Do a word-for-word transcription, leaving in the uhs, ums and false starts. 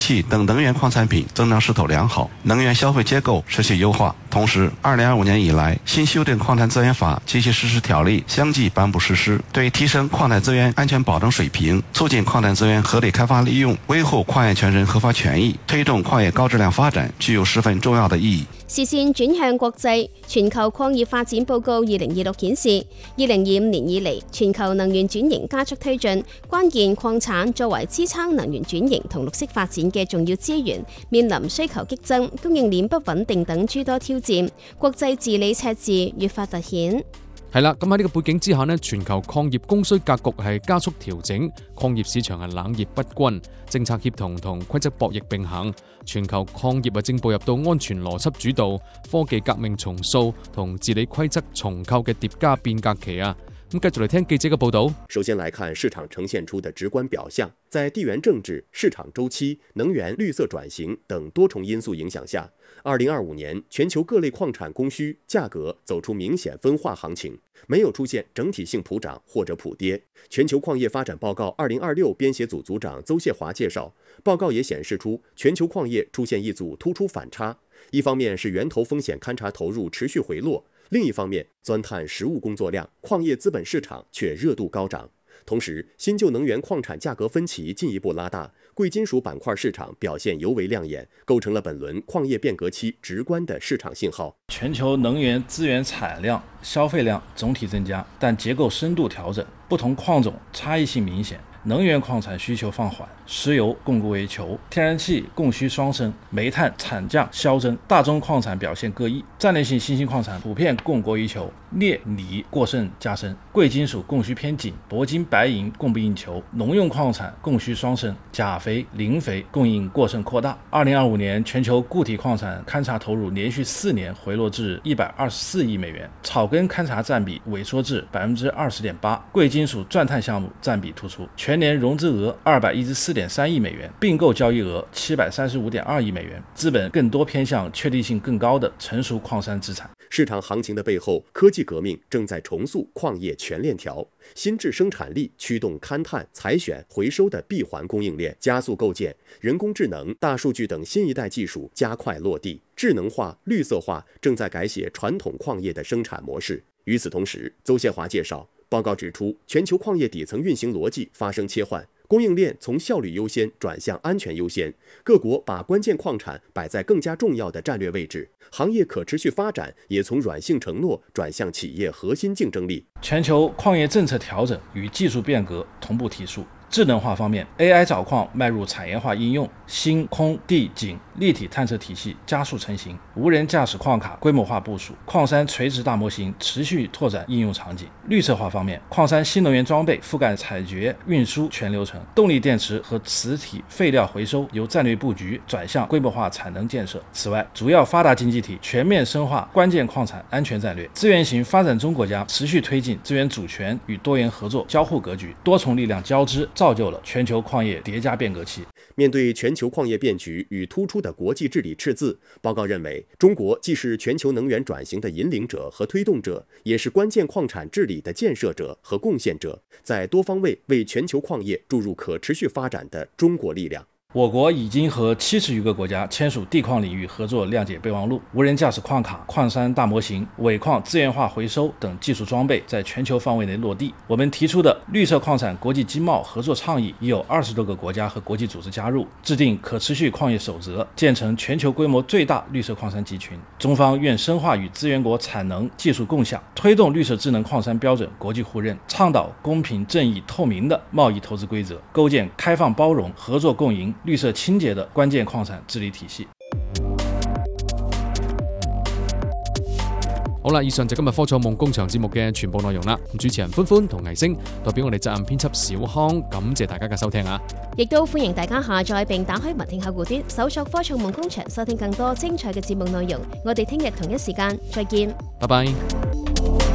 气等能源矿产品增长势头良好，能源消费结构持续优化。同时，二零二五年以来，新修订矿产资源法及其实施条例相继颁布实施，对提升矿产资源安全保障水平、促进矿产资源合理开发利用、维護礦業權人合法權益、推動礦業高質量發展，具有十分重要的意義。 視線轉向國際，全球礦業發展報告二零二六顯示，二零二五年以嚟，全球能源轉型加速推進，關鍵礦產作為支撐能源轉型同綠色發展嘅重要資源，面臨需求激增、供應鏈不穩定等諸多挑戰，國際治理赤字越發凸顯。 係啦，咁喺呢個背景之下呢，全球礦業供需格局係加速調整，礦業市場係冷熱不均，政策協同同規則博弈並行，全球礦業啊正步入到安全邏輯主導、科技革命重塑同治理規則重構嘅疊加變革期啊！咁繼續嚟聽記者嘅報導。 首先來看市場呈現出的直觀表象，在地緣政治、市場週期、能源綠色轉型等多重因素影響下，二零二五年全球各類礦產供需價格走出明顯分化行情，沒有出現整體性普漲或者普跌。全球礦業發展報告二零二六編寫組組長鄒謝華介紹，報告也顯示出全球礦業出現一組突出反差，一方面是源頭風險勘察投入持續回落，另一方面，鑽探實務工作量，礦業資本市場卻熱度高漲。同時，新舊能源礦產價格分歧進一步拉大，貴金屬板塊市場表現尤為亮眼，構成了本輪礦業變革期直觀的市場信號。 全球能源資源產量、消費量總體增加，但結構深度調整，不同礦種差異性明顯。能源礦產需求放緩，石油供過於求，天然氣供需雙升，煤炭產價飆增，大宗礦產表現各異，戰略性新興礦產普遍供過於求，鎳鋰過剩加深，貴金屬供需偏緊，鉑金白銀供不應求，農用礦產供需雙升，鉀肥、磷肥供應過剩擴大。二零二五年全球固體礦產勘察投入連續四年回落至一百二十四億美元，草根勘察佔比萎縮至百分之二十點八，貴金屬鑽探項目佔比突出。全年融資額二百一十四點三億美元，併購交易額七百三十五點二億美元，資本更多偏向確定性更高的成熟礦山資產。 市場行情的背後，科技革命正在重塑礦業全鏈條，新質生產力驅動勘探、採選、回收的閉環供應鏈，加速構建人工智能、大數據等新一代技術加快落地，智能化、綠色化正在改寫傳統礦業的生產模式。與此同時，鄒謝華介紹，報告指出，全球礦業底層運行邏輯發生切換，供應鏈從效率優先轉向安全優先，各國把關鍵礦產擺在更加重要的戰略位置，行業可持續發展也從軟性承諾轉向企業核心競爭力。 全球礦業政策調整與技術變革同步提速。智能化方面 ，A I 找礦邁入產業化應用，星空地景立體探測體系加速成型，無人駕駛礦卡規模化部署，礦山垂直大模型持續拓展應用場景。綠色化方面，礦山新能源裝備覆蓋採掘、運輸全流程，動力電池和磁體廢料回收由戰略佈局轉向規模化產能建設。此外，主要發達經濟體全面深化關鍵礦產安全戰略，資源型發展中國家持續推進資源主權與多元合作交互格局，多重力量交織，造就了全球礦業疊加變革期。 面對全球礦業變局與突出的國際治理赤字，報告認為，中國既是全球能源轉型的引領者和推動者，也是關鍵礦產治理的建設者和貢獻者，在多方位為全球礦業注入可持續發展的中國力量。 我國已經和七十餘個國家簽署地礦領域合作諒解備忘錄，無人駕駛礦卡、礦山大模型、尾礦資源化回收等技術裝備在全球範圍內落地。我們提出的綠色礦產國際經貿合作倡議已有二十多個國家和國際組織加入，制定可持續礦業守則，建成全球規模最大綠色礦山集群。中方願深化與資源國產能技術共享，推動綠色智能礦山標準國際互認，倡導公平正義透明的貿易投資規則，構建開放包容、合作共贏、綠色清潔的關鍵礦產治理體系。 好啦，以上就今日科創夢工場節目嘅全部內容啦。主持人歡歡同倪星代表我哋責任編輯小康，感謝大家嘅收聽啊！ 亦都歡迎大家下載並打開文聽客戶端，搜索科創夢工場，收聽更多精彩嘅節目內容。我哋聽日同一時間再見， 拜拜。